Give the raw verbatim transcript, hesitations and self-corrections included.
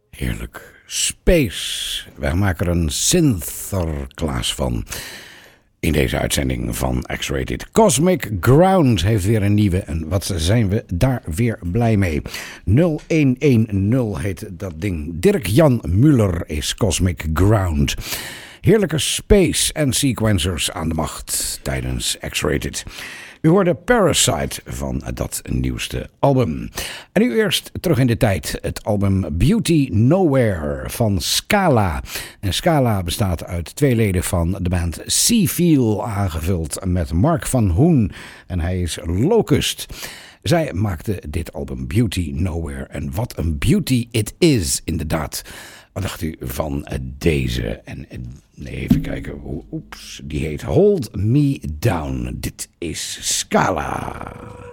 Heerlijk. Space. Wij maken er een Sinterklaas van. In deze uitzending van X-Rated. Cosmic Ground heeft weer een nieuwe. En wat zijn we daar weer blij mee. nul een een nul heet dat ding. Dirk-Jan Muller is Cosmic Ground. Heerlijke space en sequencers aan de macht tijdens X-Rated. U hoorde Parasite van dat nieuwste album. En nu eerst terug in de tijd. Het album Beauty Nowhere van Scala. En Scala bestaat uit twee leden van de band Seafeel, aangevuld met Mark van Hoen. En hij is Locust. Zij maakte dit album Beauty Nowhere. En wat een beauty it is, inderdaad. Wat dacht u van deze? En nee, even kijken. Oeps, die heet Hold Me Down. Dit is Scala.